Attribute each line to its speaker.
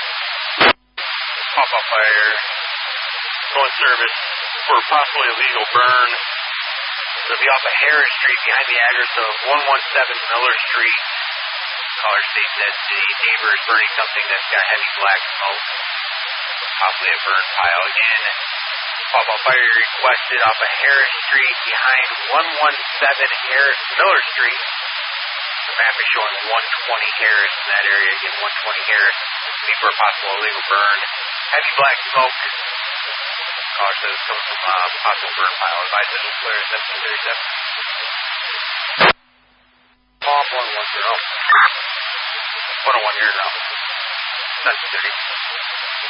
Speaker 1: Pop-up fire. Going service for possibly illegal burn. It'll be off of Harris Street behind the address of 117 Miller Street. Caller states that the neighbor is burning something that's got heavy black smoke. Possibly a burn pile again. Pop-up fire requested off of Harris Street behind 117 Harris Miller Street. The map is showing 120 Harris in that area. Again, 120 Harris. Looking for a possible illegal burn. Heavy black smoke. Caller says it's coming from possible burn pile. Advise visual clear at 1737. Off 110. 101 here now. 730.